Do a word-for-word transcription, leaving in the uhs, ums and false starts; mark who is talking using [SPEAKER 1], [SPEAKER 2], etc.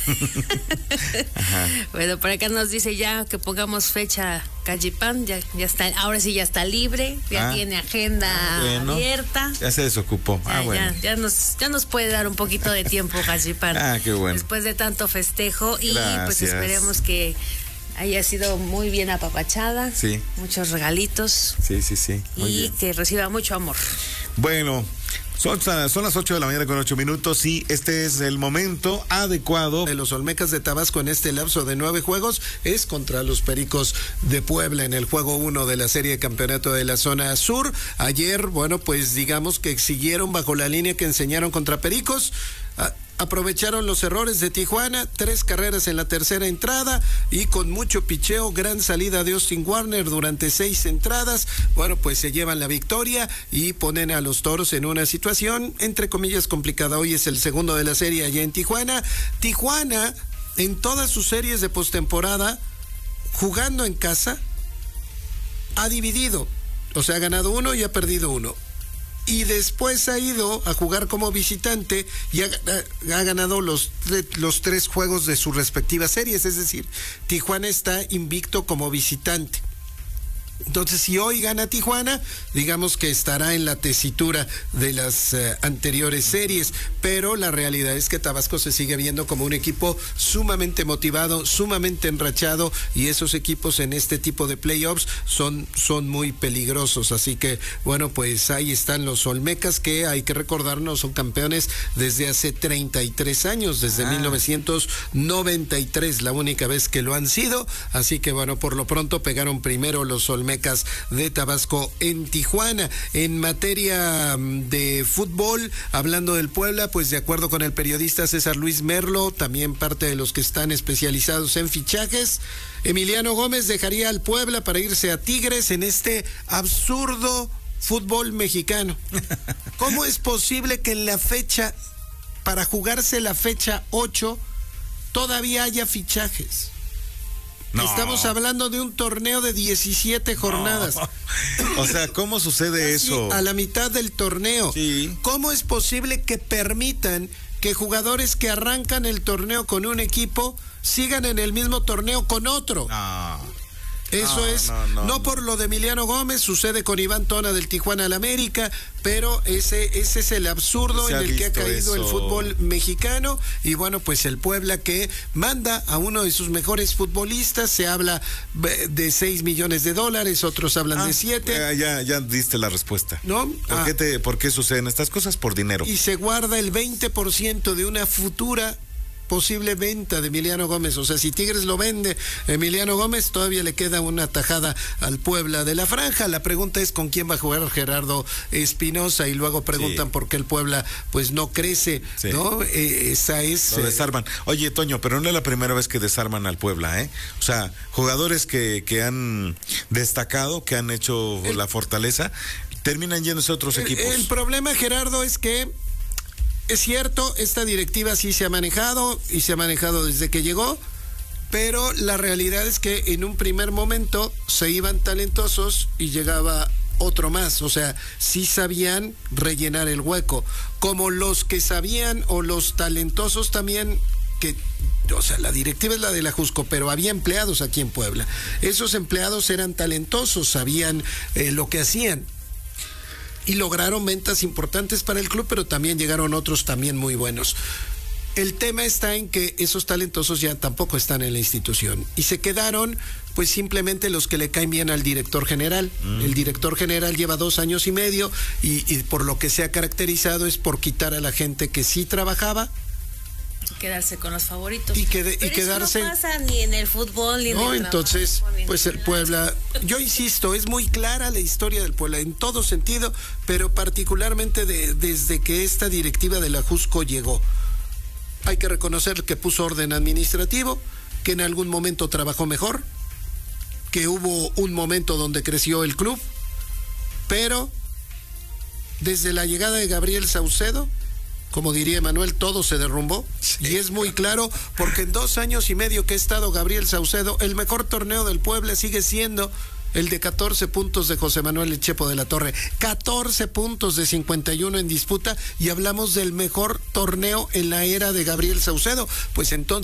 [SPEAKER 1] Bueno, por acá nos dice ya que pongamos fecha Callipán, ya, ya está, ahora sí ya está libre, ya ah, tiene agenda bueno, abierta.
[SPEAKER 2] Ya se desocupó.
[SPEAKER 1] Ya,
[SPEAKER 2] ah, bueno.
[SPEAKER 1] ya, ya, nos, ya nos puede dar un poquito de tiempo Callipán.
[SPEAKER 2] Ah, qué bueno.
[SPEAKER 1] Después de tanto festejo.
[SPEAKER 2] Gracias.
[SPEAKER 1] Y pues esperemos que haya sido muy bien apapachada.
[SPEAKER 2] Sí.
[SPEAKER 1] Muchos regalitos.
[SPEAKER 2] Sí, sí, sí. Muy
[SPEAKER 1] y
[SPEAKER 2] bien.
[SPEAKER 1] que reciba mucho amor.
[SPEAKER 2] Bueno, son, son las ocho de la mañana con ocho minutos y este es el momento adecuado.
[SPEAKER 3] De los Olmecas de Tabasco en este lapso de nueve juegos es contra los Pericos de Puebla en el juego uno de la serie de campeonato de la zona sur. Ayer, bueno, pues digamos que siguieron bajo la línea que enseñaron contra Pericos. A- Aprovecharon los errores de Tijuana, tres carreras en la tercera entrada y con mucho picheo, gran salida de Austin Warner durante seis entradas. Bueno, pues se llevan la victoria y ponen a los Toros en una situación, entre comillas, complicada. Hoy es el segundo de la serie allá en Tijuana. Tijuana, en todas sus series de postemporada, jugando en casa, ha dividido. O sea, ha ganado uno y ha perdido uno. Y después ha ido a jugar como visitante y ha, ha, ha ganado los, los tres juegos de sus respectivas series. Es decir, Tijuana está invicto como visitante. Entonces, si hoy gana Tijuana, digamos que estará en la tesitura de las uh, anteriores series, pero la realidad es que Tabasco se sigue viendo como un equipo sumamente motivado, sumamente enrachado, y esos equipos en este tipo de playoffs son, son muy peligrosos. Así que, bueno, pues ahí están los Olmecas, que hay que recordarnos, son campeones desde hace treinta y tres años, desde ah. mil novecientos noventa y tres, la única vez que lo han sido. Así que, bueno, por lo pronto pegaron primero los Olmecas Olmecas de Tabasco en Tijuana. En materia de fútbol, hablando del Puebla, pues de acuerdo con el periodista César Luis Merlo, también parte de los que están especializados en fichajes, Emiliano Gómez dejaría al Puebla para irse a Tigres en este absurdo fútbol mexicano. ¿Cómo es posible que en la fecha, para jugarse la fecha ocho, todavía haya fichajes? No. Estamos hablando de un torneo de diecisiete jornadas.
[SPEAKER 2] No. O sea, ¿cómo sucede
[SPEAKER 3] Casi
[SPEAKER 2] eso?
[SPEAKER 3] A la mitad del torneo.
[SPEAKER 2] Sí.
[SPEAKER 3] ¿Cómo es posible que permitan que jugadores que arrancan el torneo con un equipo sigan en el mismo torneo con otro?
[SPEAKER 2] No.
[SPEAKER 3] Eso
[SPEAKER 2] no,
[SPEAKER 3] es,
[SPEAKER 2] no, no,
[SPEAKER 3] no
[SPEAKER 2] no
[SPEAKER 3] por lo de Emiliano Gómez, sucede con Iván Tona del Tijuana al América, pero ese, ese es el absurdo en el que ha caído eso. El fútbol mexicano. Y bueno, pues el Puebla, que manda a uno de sus mejores futbolistas, se habla de seis millones de dólares, otros hablan ah, de siete.
[SPEAKER 2] Ya, ya, ya diste la respuesta.
[SPEAKER 3] ¿No?
[SPEAKER 2] ¿Por,
[SPEAKER 3] ah.
[SPEAKER 2] qué te, ¿Por qué suceden estas cosas? Por dinero.
[SPEAKER 3] Y se guarda el veinte por ciento de una futura posible venta de Emiliano Gómez. O sea, si Tigres lo vende, Emiliano Gómez, todavía le queda una tajada al Puebla de la franja. La pregunta es con quién va a jugar Gerardo Espinosa, y luego preguntan sí. por qué el Puebla pues no crece, sí. ¿no? Eh, esa es...
[SPEAKER 2] Lo desarman. Oye, Toño, pero no es la primera vez que desarman al Puebla, ¿eh? O sea, jugadores que, que han destacado, que han hecho el, la fortaleza, terminan yéndose a otros
[SPEAKER 3] el,
[SPEAKER 2] equipos.
[SPEAKER 3] El problema, Gerardo, es que es cierto, esta directiva sí se ha manejado y se ha manejado desde que llegó, pero la realidad es que en un primer momento se iban talentosos y llegaba otro más. O sea, sí sabían rellenar el hueco, como los que sabían, o los talentosos también, que, o sea, la directiva es la de la Jusco, pero había empleados aquí en Puebla. Esos empleados eran talentosos, sabían eh, lo que hacían. Y lograron ventas importantes para el club, pero también llegaron otros también muy buenos. El tema está en que esos talentosos ya tampoco están en la institución y se quedaron pues simplemente los que le caen bien al director general. Mm. El director general lleva dos años y medio y, y por lo que se ha caracterizado es por quitar a la gente que sí trabajaba.
[SPEAKER 1] Quedarse con los favoritos.
[SPEAKER 3] Y, quede,
[SPEAKER 1] Pero
[SPEAKER 3] y quedarse.
[SPEAKER 1] Eso no pasa ni en el fútbol ni en
[SPEAKER 3] no,
[SPEAKER 1] el
[SPEAKER 3] entonces,
[SPEAKER 1] trabajo, ni
[SPEAKER 3] pues
[SPEAKER 1] en
[SPEAKER 3] el Puebla. Yo insisto, es muy clara la historia del Puebla en todo sentido, pero particularmente de, desde que esta directiva de la Jusco llegó. Hay que reconocer que puso orden administrativo, que en algún momento trabajó mejor, que hubo un momento donde creció el club, pero desde la llegada de Gabriel Saucedo, como diría Manuel, todo se derrumbó. Sí. Y es muy claro, porque en dos años y medio que ha estado Gabriel Saucedo, el mejor torneo del Puebla sigue siendo el de catorce puntos de José Manuel El Chepo de la Torre. catorce puntos de cincuenta y uno en disputa, y hablamos del mejor torneo en la era de Gabriel Saucedo. Pues entonces